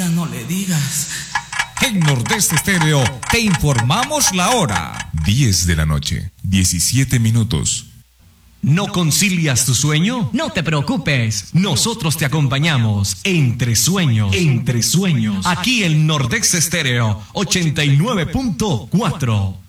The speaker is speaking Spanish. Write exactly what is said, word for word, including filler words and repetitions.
digas, no le digas. En Nordeste Estéreo te informamos la hora. diez de la noche, diecisiete minutos. ¿No concilias tu sueño? No te preocupes, nosotros te acompañamos entre sueños, entre sueños, aquí en Nordeste Estéreo ochenta y nueve punto cuatro.